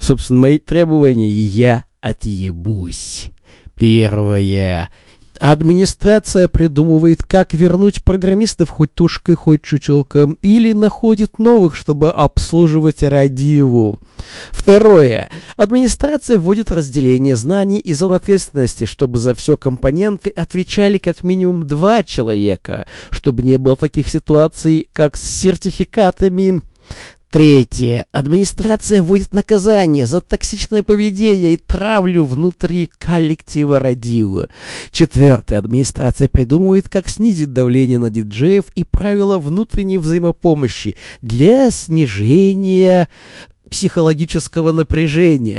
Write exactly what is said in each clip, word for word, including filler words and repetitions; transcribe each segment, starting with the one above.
Собственно, мои требования, я отъебусь. Первое. Администрация придумывает, как вернуть программистов хоть тушкой, хоть чучелком, или находит новых, чтобы обслуживать радио. Второе. Администрация вводит разделение знаний и зон ответственности, чтобы за все компоненты отвечали как минимум два человека, чтобы не было таких ситуаций, как с сертификатами. Третье. Администрация вводит наказание за токсичное поведение и травлю внутри коллектива радио. Четвертое. Администрация придумывает, как снизить давление на диджеев и правила внутренней взаимопомощи для снижения психологического напряжения.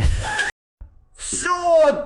Все,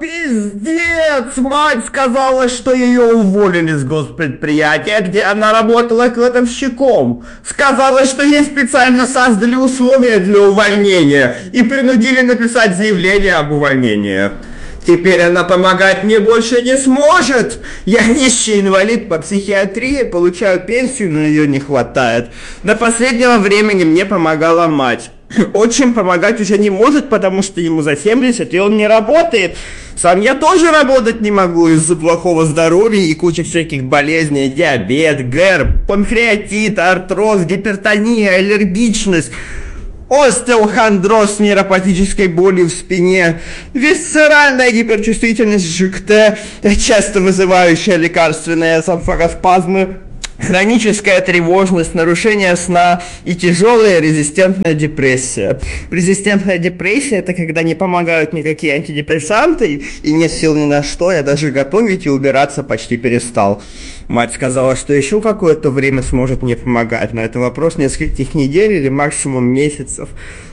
пиздец! Мать сказала, что ее уволили с госпредприятия, где она работала кладовщиком. Сказала, что ей специально создали условия для увольнения и принудили написать заявление об увольнении. Теперь она помогать мне больше не сможет. Я нищий инвалид по психиатрии, получаю пенсию, но ее не хватает. До последнего времени мне помогала мать. Отчим помогать уже не может, потому что ему за семьдесят, и он не работает. Сам я тоже работать не могу из-за плохого здоровья и кучи всяких болезней. Диабет, герб, панкреатит, артроз, гипертония, аллергичность, остеохондроз с нейропатической болью в спине, висцеральная гиперчувствительность ЖКТ, часто вызывающая лекарственные сомфагоспазмы, хроническая тревожность, нарушение сна и тяжелая резистентная депрессия. Резистентная депрессия – это когда не помогают никакие антидепрессанты и нет сил ни на что, я даже готовить и убираться почти перестал. Мать сказала, что еще какое-то время сможет мне помогать, но это вопрос нескольких недель или максимум месяцев.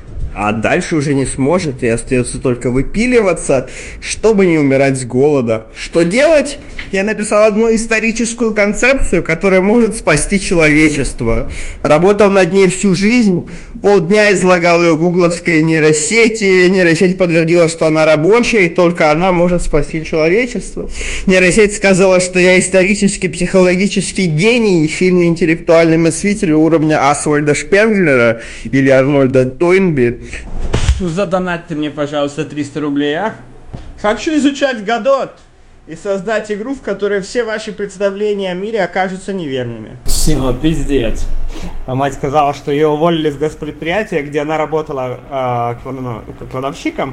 А дальше уже не сможет, и остается только выпиливаться, чтобы не умирать с голода. Что делать? Я написал одну историческую концепцию, которая может спасти человечество. Работал над ней всю жизнь, полдня излагал ее в гугловской нейросети. Нейросеть подтвердила, что она рабочая, и только она может спасти человечество. Нейросеть сказала, что я исторический, психологический гений и сильный интеллектуальный мыслитель уровня Асвальда Шпенглера или Арнольда Тойнби. Задонатьте мне, пожалуйста, триста рублей, а? Хочу изучать Годот и создать игру, в которой все ваши представления о мире окажутся неверными. Все, пиздец. А мать сказала, что ее уволили с госпредприятия, где она работала э, кладовщиком.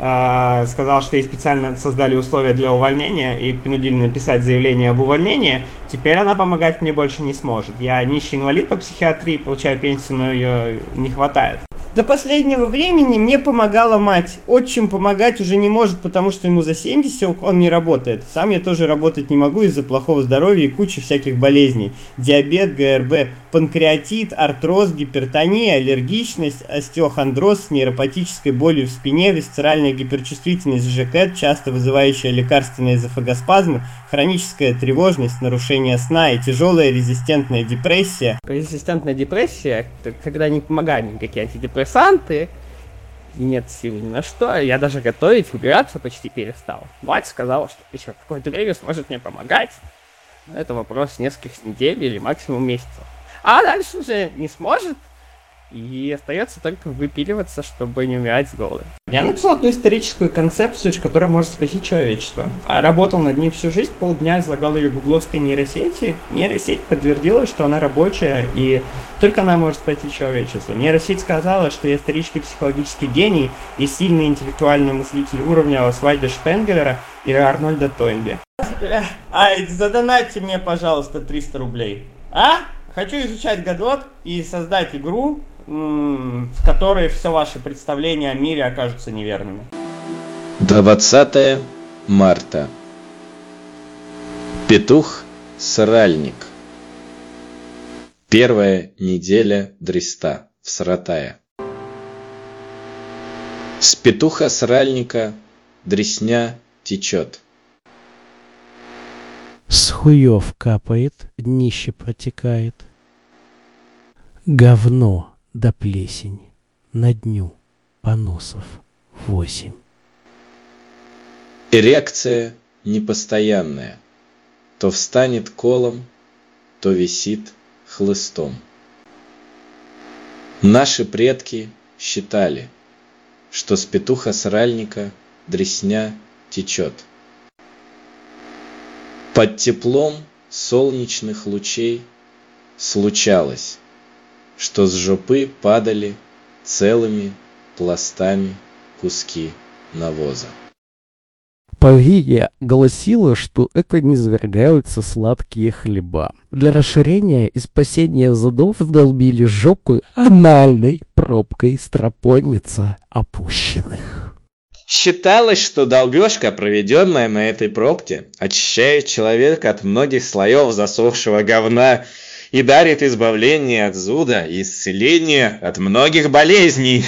Э, сказала, что ей специально создали условия для увольнения и принудили написать заявление об увольнении. Теперь она помогать мне больше не сможет. Я нищий инвалид по психиатрии, получаю пенсию, но ее не хватает. До последнего времени мне помогала мать. Отчим помогать уже не может, потому что ему за семьдесят, он не работает. Сам я тоже работать не могу из-за плохого здоровья и кучи всяких болезней. Диабет, ГРБ, панкреатит, артроз, гипертония, аллергичность, остеохондроз с нейропатической болью в спине, висцеральная гиперчувствительность ЖКТ, часто вызывающая лекарственные эзофагоспазмы, хроническая тревожность, нарушение сна и тяжелая резистентная депрессия. Резистентная депрессия, это когда не помогают никакие антидепрессанты, и нет сил ни на что. Я даже готовить, убираться почти перестал. Мать сказала, что еще какое-то время сможет мне помогать. Но это вопрос нескольких недель или максимум месяцев. А дальше уже не сможет. И остается только выпиливаться, чтобы не умирать с голода. Я написал одну историческую концепцию, которая может спасти человечество. А работал над ней всю жизнь, полдня излагал ее в гугловской нейросети. Нейросеть подтвердила, что она рабочая, и только она может спасти человечество. Нейросеть сказала, что я исторический психологический гений и сильный интеллектуальный мыслитель уровня Освальда Шпенглера или Арнольда Тойнби. Ай, задонатьте мне, пожалуйста, триста рублей. А? Хочу изучать Годот и создать игру, в которой все ваши представления о мире окажутся неверными. двадцатое марта. Петух-сральник. Первая неделя Дреста в Саратае. С петуха-сральника дресня течет. С хуев капает, днище протекает. Говно да плесень, на дню поносов восемь. Эрекция непостоянная, то встанет колом, то висит хлыстом. Наши предки считали, что с петуха-сральника дресня течет. Под теплом солнечных лучей случалось, что с жопы падали целыми пластами куски навоза. Повия гласила, что это низвергаются сладкие хлеба. Для расширения и спасения задов долбили жопы анальной пробкой стропольница опущенных. Считалось, что долбежка, проведенная на этой пробке, очищает человека от многих слоев засохшего говна и дарит избавление от зуда и исцеление от многих болезней.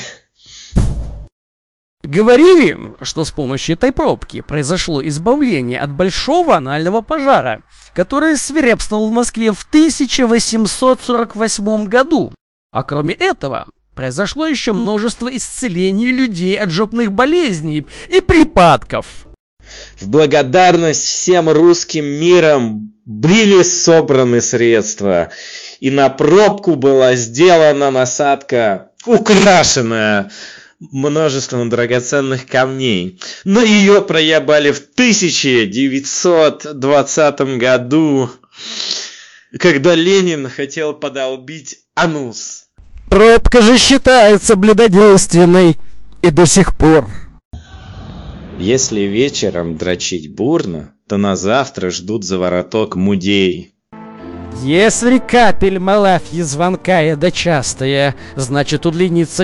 Говорили, что с помощью этой пробки произошло избавление от большого анального пожара, который свирепствовал в Москве в тысяча восемьсот сорок восьмом году. А кроме этого, произошло еще множество исцелений людей от жопных болезней и припадков. В благодарность всем русским мирам были собраны средства, и на пробку была сделана насадка, украшенная множеством драгоценных камней. Но ее проебали в тысяча девятьсот двадцатом году, когда Ленин хотел подолбить анус. Пробка же считается блюдодейственной и до сих пор. Если вечером дрочить бурно, то на завтра ждут за вороток мудей. Если капель малафьи звонкая да частая, значит удлинится